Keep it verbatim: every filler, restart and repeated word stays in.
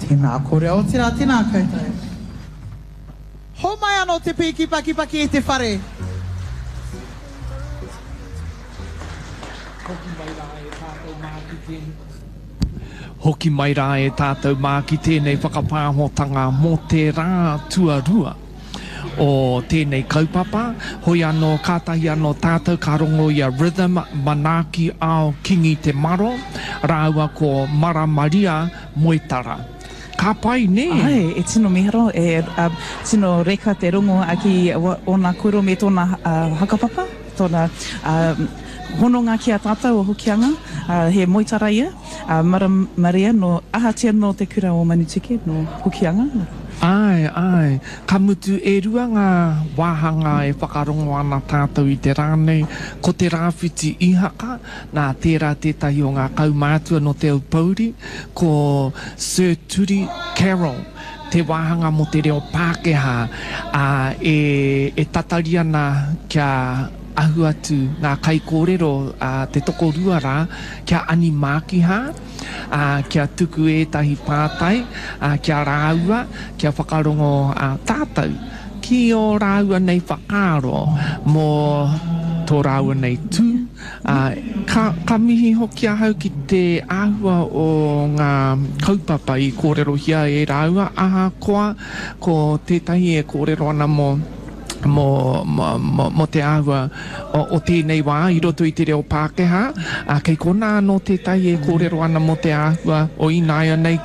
Tēnā kore o tira, tēnā koutou. Ho mai anō te piki paki paki e te whare. Hoki mai rā e tātou mā ki tēnei whakapāhotanga mō te rā tuarua. O tēnei kaupapa, hoi anō kātahi anō tātou ka rongo ia Rhythm Manaki ao Kingi te Maro, rāua ko Mara Maria Moetara. Ka pai ne? Ai, e tino miharo, e uh, tino reka te rongo aki o nā kuro me tōna uh, hakapapa, tōna uh, hononga ki a tātou o hokianga, uh, he moitara ia, uh, Mara Maria no ahatia no te kura o Manutike no hokianga. Ai, ai, ka mutu e rua ngā wāhanga e whakarongo ana tātou i te rānei, ko te rāwhiti ihaka, nā tērā tētahi o ngā kaumātua no te aupauri, ko Sir Turi Carroll, te wāhanga mo te reo Pākehā, uh, e, e tatari ana kia ahu atu ngā kai kōrero uh, te toko ruara kia ani mākiha, uh, kia tuku e tahi pātai, uh, kia rāua, kia whakarongo uh, tātou, ki o rāua nei whakaro mō tō rāua nei tū. Uh, ka, ka mihi hoki ahau ki te āhua o ngā kaupapa i kōrero hia e rāua, aha koa ko tētahi e kōrero ana mō Mo, mo, mo, mo te āhua o, o tēnei wā i roto i te reo Pākehā, a kei kona no te tai e kōrero ana mo te āhua o Inaia nei